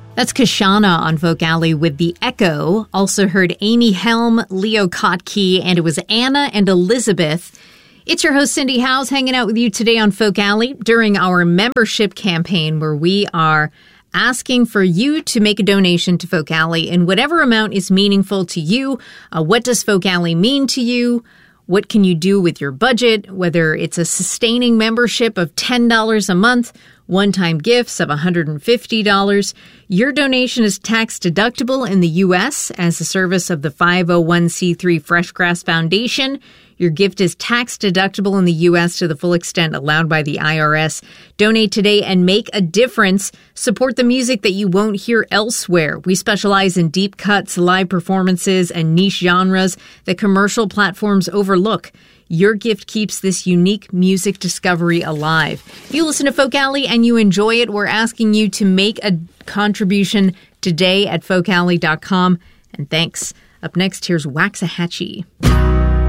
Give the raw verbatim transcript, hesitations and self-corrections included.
That's Kashana on Folk Alley with The Echo. Also heard Amy Helm, Leo Kottke, and it was Anna and Elizabeth. It's your host, Cindy Howes, hanging out with you today on Folk Alley during our membership campaign where we are asking for you to make a donation to Folk Alley in whatever amount is meaningful to you. Uh, what does Folk Alley mean to you? What can you do with your budget, whether it's a sustaining membership of ten dollars a month, one-time gifts of one hundred fifty dollars. Your donation is tax deductible in the U S as a service of the five oh one c three Fresh Grass Foundation. Your gift is tax deductible in the U S to the full extent allowed by the I R S. Donate today and make a difference. Support the music that you won't hear elsewhere. We specialize in deep cuts, live performances, and niche genres that commercial platforms overlook. Your gift keeps this unique music discovery alive. If you listen to Folk Alley and you enjoy it, we're asking you to make a contribution today at folk alley dot com. And thanks. Up next, here's Waxahachie.